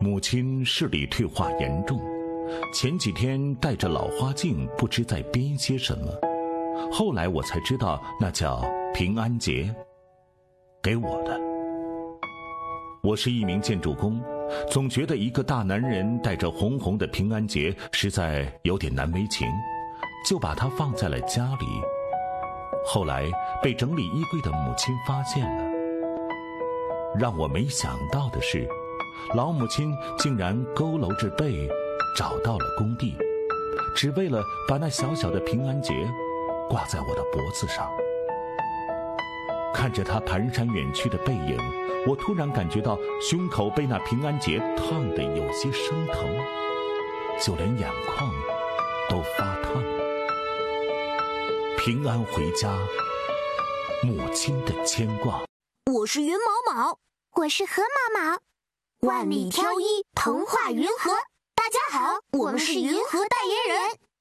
母亲视力退化严重，前几天戴着老花镜，不知在编些什么。后来我才知道，那叫平安结，给我的。我是一名建筑工，总觉得一个大男人带着红红的平安结实在有点难为情，就把它放在了家里。后来被整理衣柜的母亲发现了。让我没想到的是，老母亲竟然佝偻着背找到了工地，只为了把那小小的平安结挂在我的脖子上。看着她蹒跚远去的背影，我突然感觉到胸口被那平安结烫得有些生疼，就连眼眶都发烫。平安回家，母亲的牵挂。 我是云毛毛， 我是河毛毛， 万里挑一，童话云和。大家好，我们是云和代言人。